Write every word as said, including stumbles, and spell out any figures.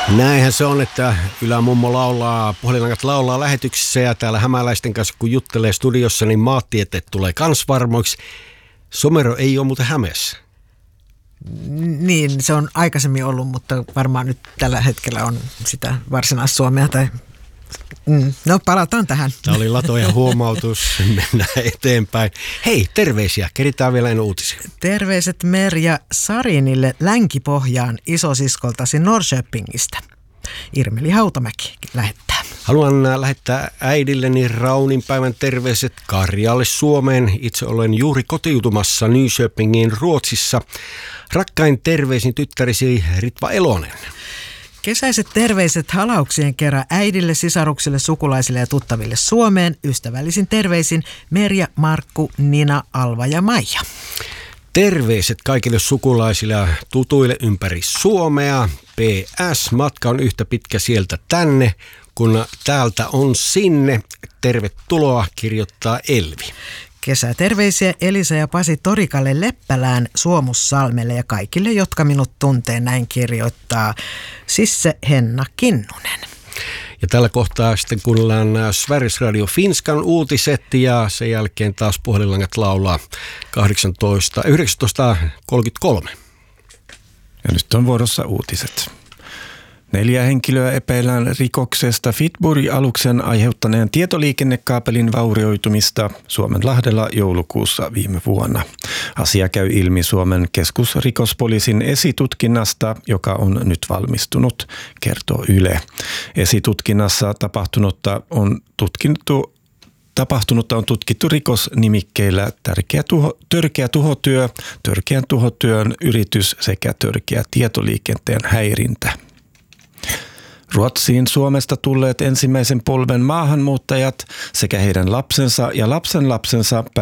Näinhän se on, että Ylämummo laulaa, puhelinlangat laulaa lähetyksessä ja täällä hämäläisten kanssa kun juttelee studiossa, niin maantieteet tulee kans varmoiksi. Somero ei ole muuten Hämeessä. Niin, se on aikaisemmin ollut, mutta varmaan nyt tällä hetkellä on sitä Varsinais-Suomea tai... Mm, no palataan tähän. Tämä oli latoja huomautus, mennään eteenpäin. Hei, terveisiä, keritään vielä ennen uutisia. Terveiset Merja Sarinille Länki-Pohjaan isosiskoltasi Norrköpingistä. Irmeli Hautamäki lähettää. Haluan lähettää äidilleni Raunin päivän terveiset Karjalle Suomeen. Itse olen juuri kotiutumassa Nyköpingin Ruotsissa. Rakkain terveisin tyttärisi Ritva Elonen. Kesäiset terveiset halauksien kerran äidille, sisaruksille, sukulaisille ja tuttaville Suomeen. Ystävällisin terveisin Merja, Markku, Nina, Alva ja Maija. Terveiset kaikille sukulaisille ja tutuille ympäri Suomea. P S. Matka on yhtä pitkä sieltä tänne, kun täältä on sinne. Tervetuloa, kirjoittaa Elvi. Kesäterveisiä Elisa ja Pasi Torikalle Leppälään Suomussalmelle ja kaikille, jotka minut tuntee, näin kirjoittaa Sisse Henna Kinnunen. Ja tällä kohtaa sitten kuunnellaan Sveriges Radio Finskan uutiset ja sen jälkeen taas puhelinlangat laulaa kahdeksantoista, yhdeksäntoista kolmekymmentäkolme. Ja nyt on vuorossa uutiset. Neljä henkilöä epäillään rikoksesta Fitburg-aluksen aiheuttaneen tietoliikennekaapelin vaurioitumista Suomenlahdella joulukuussa viime vuonna. Asia käy ilmi Suomen keskusrikospoliisin esitutkinnasta, joka on nyt valmistunut, kertoo Yle. Esitutkinnassa tapahtunutta on tutkittu Tapahtunutta on tutkittu rikosnimikkeillä tärkeä tuho, törkeä tuhotyö, törkeän tuhotyön yritys sekä törkeä tietoliikenteen häirintä. Ruotsiin Suomesta tulleet ensimmäisen polven maahanmuuttajat sekä heidän lapsensa ja lapsenlapsensa